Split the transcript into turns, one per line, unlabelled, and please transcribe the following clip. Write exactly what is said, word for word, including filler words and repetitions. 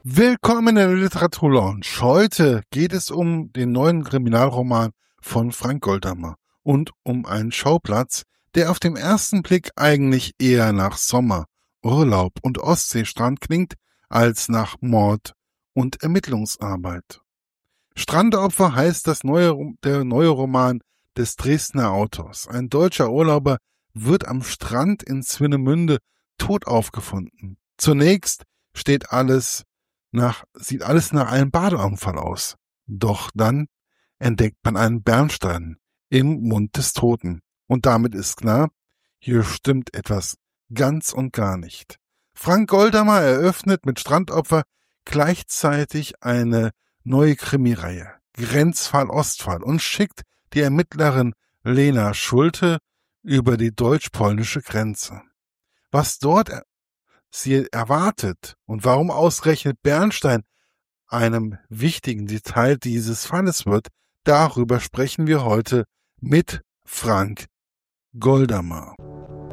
Willkommen in der Literaturlounge. Heute geht es um den neuen Kriminalroman von Frank Goldamer und um einen Schauplatz, der auf den ersten Blick eigentlich eher nach Sommer, Urlaub und Ostseestrand klingt, als nach Mord und Ermittlungsarbeit. Strandopfer heißt das neue, der neue Roman des Dresdner Autors. Ein deutscher Urlauber wird am Strand in Swinemünde tot aufgefunden. Zunächst steht alles nach, sieht alles nach einem Badeunfall aus. Doch dann entdeckt man einen Bernstein im Mund des Toten. Und damit ist klar, hier stimmt etwas ganz und gar nicht. Frank Goldamer eröffnet mit Strandopfer gleichzeitig eine neue Krimireihe, Grenzfall Ostfall, und schickt die Ermittlerin Lena Schulte über die deutsch-polnische Grenze. Was dort sie erwartet und warum ausgerechnet Bernstein einem wichtigen Detail dieses Falles wird, darüber sprechen wir heute mit Frank Goldamer.